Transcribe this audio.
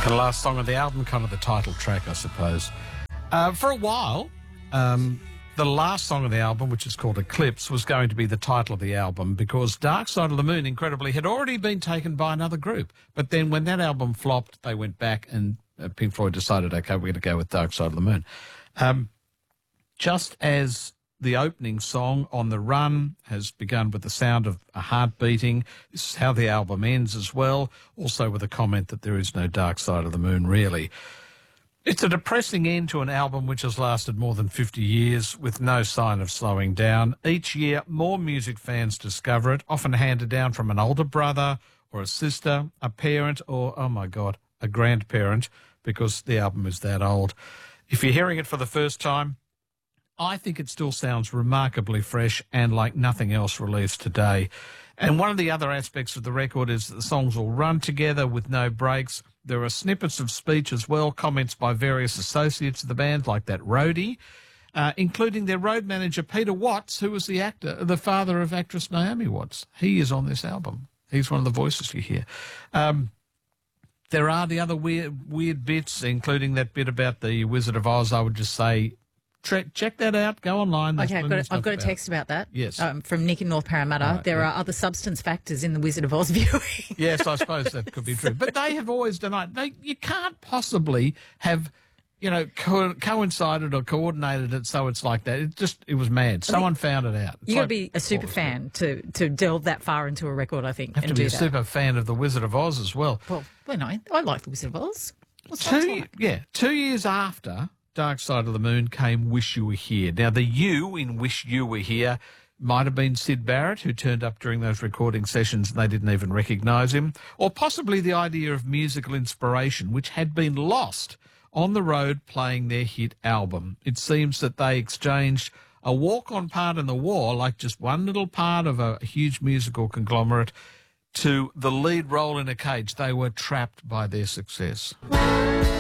The last song of the album, kind of the title track, I suppose. For a while, the last song of the album, which is called Eclipse, was going to be the title of the album because Dark Side of the Moon, incredibly, had already been taken by another group. But then when that album flopped, they went back and Pink Floyd decided, okay, we're going to go with Dark Side of the Moon. Just as the opening song, On the Run, has begun with the sound of a heart beating. This is how the album ends as well, also with a comment that there is no Dark Side of the Moon, really. It's a depressing end to an album which has lasted more than 50 years with no sign of slowing down. Each year, more music fans discover it, often handed down from an older brother or a sister, a parent, or, oh my God, a grandparent, because the album is that old. If you're hearing it for the first time, I think it still sounds remarkably fresh and like nothing else released today. And one of the other aspects of the record is that the songs all run together with no breaks. There are snippets of speech as well, comments by various associates of the band, like that roadie, including their road manager, Peter Watts, who was the father of actress Naomi Watts. He is on this album. He's one of the voices you hear. There are the other weird bits, including that bit about the Wizard of Oz. I would just say, check that out. Go online. Okay, I've got a text about that. Yes. From Nick in North Parramatta. Right, there are other substance factors in the Wizard of Oz viewing. Yes, I suppose that could be true. But they have always denied. You can't possibly have, coincided or coordinated it so it's like that. It was mad. Someone found it out. You've got to be a super fan to delve that far into a record, I think. You have to be a super fan of the Wizard of Oz as well. Well, I like the Wizard of Oz. What's that like? Yeah, 2 years after Dark Side of the Moon came Wish You Were Here. Now, the you in Wish You Were Here might have been Syd Barrett, who turned up during those recording sessions and they didn't even recognise him, or possibly the idea of musical inspiration, which had been lost on the road playing their hit album. It seems that they exchanged a walk-on part in the war, like just one little part of a huge musical conglomerate, to the lead role in a cage. They were trapped by their success.